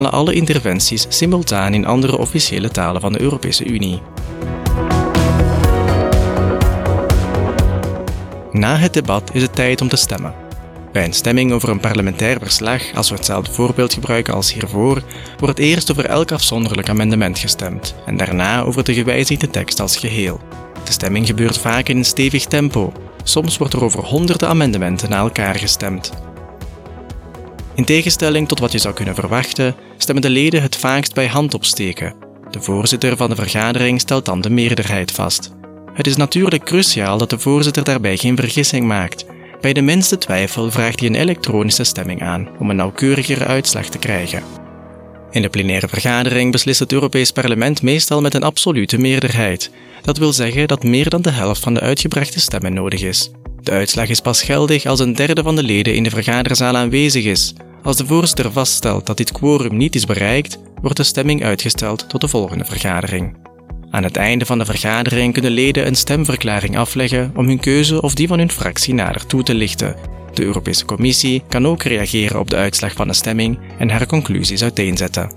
alle interventies simultaan in andere officiële talen van de Europese Unie. Na het debat is het tijd om te stemmen. Bij een stemming over een parlementair verslag, als we hetzelfde voorbeeld gebruiken als hiervoor, wordt eerst over elk afzonderlijk amendement gestemd en daarna over de gewijzigde tekst als geheel. De stemming gebeurt vaak in een stevig tempo. Soms wordt er over honderden amendementen na elkaar gestemd. In tegenstelling tot wat je zou kunnen verwachten, stemmen de leden het vaakst bij handopsteken. De voorzitter van de vergadering stelt dan de meerderheid vast. Het is natuurlijk cruciaal dat de voorzitter daarbij geen vergissing maakt. Bij de minste twijfel vraagt hij een elektronische stemming aan om een nauwkeurigere uitslag te krijgen. In de plenaire vergadering beslist het Europees Parlement meestal met een absolute meerderheid. Dat wil zeggen dat meer dan de helft van de uitgebrachte stemmen nodig is. De uitslag is pas geldig als een derde van de leden in de vergaderzaal aanwezig is. Als de voorzitter vaststelt dat dit quorum niet is bereikt, wordt de stemming uitgesteld tot de volgende vergadering. Aan het einde van de vergadering kunnen leden een stemverklaring afleggen om hun keuze of die van hun fractie nader toe te lichten. De Europese Commissie kan ook reageren op de uitslag van de stemming en haar conclusies uiteenzetten.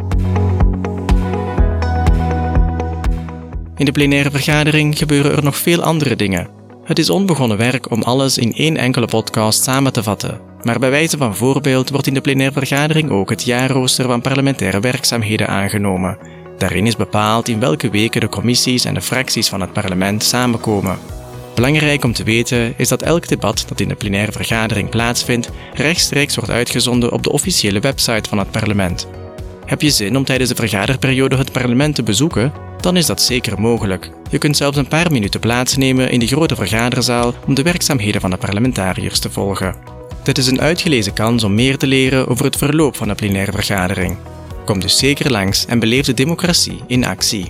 In de plenaire vergadering gebeuren er nog veel andere dingen. Het is onbegonnen werk om alles in één enkele podcast samen te vatten. Maar bij wijze van voorbeeld wordt in de plenaire vergadering ook het jaarrooster van parlementaire werkzaamheden aangenomen. Daarin is bepaald in welke weken de commissies en de fracties van het parlement samenkomen. Belangrijk om te weten is dat elk debat dat in de plenaire vergadering plaatsvindt, rechtstreeks wordt uitgezonden op de officiële website van het parlement. Heb je zin om tijdens de vergaderperiode het parlement te bezoeken? Dan is dat zeker mogelijk. Je kunt zelfs een paar minuten plaatsnemen in de grote vergaderzaal om de werkzaamheden van de parlementariërs te volgen. Dit is een uitgelezen kans om meer te leren over het verloop van een plenaire vergadering. Kom dus zeker langs en beleef de democratie in actie.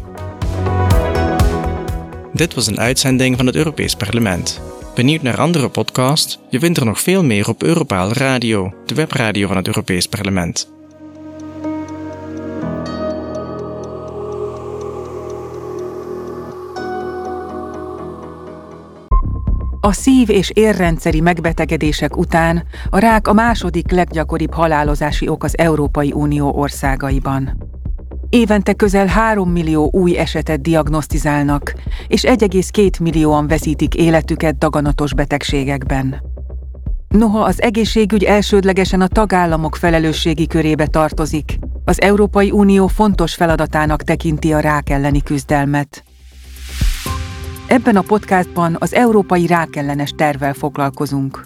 Dit was een uitzending van het Europees Parlement. Benieuwd naar andere podcasts? Je vindt er nog veel meer op Europaal Radio, de webradio van het Europees Parlement. A szív- és érrendszeri megbetegedések után a rák a második leggyakoribb halálozási ok az Európai Unió országaiban. Évente közel 3 millió új esetet diagnosztizálnak, és 1,2 millióan veszítik életüket daganatos betegségekben. Noha az egészségügy elsődlegesen a tagállamok felelősségi körébe tartozik, az Európai Unió fontos feladatának tekinti a rák elleni küzdelmet. Ebben a podcastban az európai rákellenes tervvel foglalkozunk.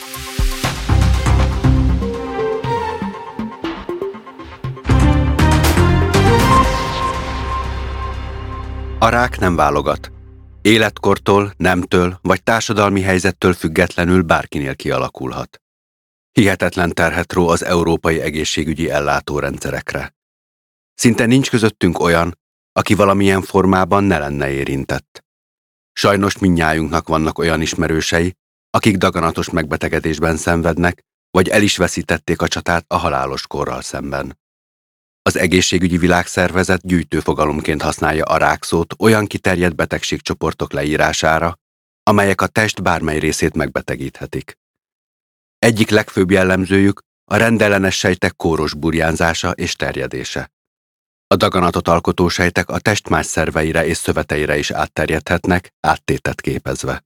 A rák nem válogat. Életkortól, nemtől vagy társadalmi helyzettől függetlenül bárkinél kialakulhat. Hihetetlen terhet ró az európai egészségügyi ellátórendszerekre. Szinte nincs közöttünk olyan, aki valamilyen formában ne lenne érintett. Sajnos mindnyájunknak vannak olyan ismerősei, akik daganatos megbetegedésben szenvednek, vagy el is veszítették a csatát a halálos korral szemben. Az Egészségügyi Világszervezet gyűjtőfogalomként használja a rák szót olyan kiterjedt betegségcsoportok leírására, amelyek a test bármely részét megbetegíthetik. Egyik legfőbb jellemzőjük a rendellenes sejtek kóros burjánzása és terjedése. A daganatot alkotó sejtek a test más szerveire és szöveteire is átterjedhetnek, áttétet képezve.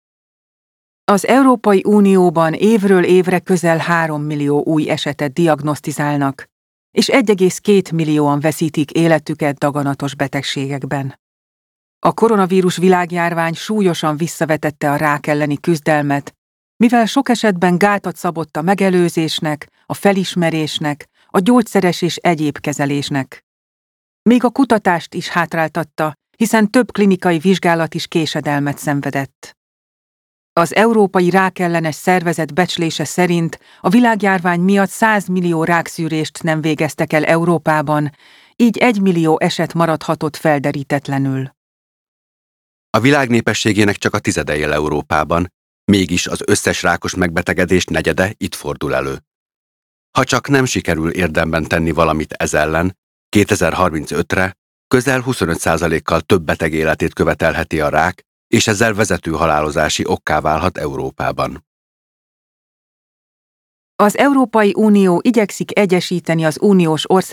Az Európai Unióban évről évre közel 3 millió új esetet diagnosztizálnak, és 1,2 millióan veszítik életüket daganatos betegségekben. A koronavírus világjárvány súlyosan visszavetette a rák elleni küzdelmet, mivel sok esetben gátat szabott a megelőzésnek, a felismerésnek, a gyógyszeres és egyéb kezelésnek. Még a kutatást is hátráltatta, hiszen több klinikai vizsgálat is késedelmet szenvedett. Az Európai Rákellenes Szervezet becslése szerint a világjárvány miatt 100 millió rákszűrést nem végeztek el Európában, így 1 millió eset maradhatott felderítetlenül. A világ népességének csak a 10% él Európában, mégis az összes rákos megbetegedés negyede itt fordul elő. Ha csak nem sikerül érdemben tenni valamit ez ellen, 2035-re közel 25%-kal több beteg életét követelheti a rák, és ezzel vezető halálozási okká válhat Európában. Az Európai Unió igyekszik egyesíteni az uniós országokat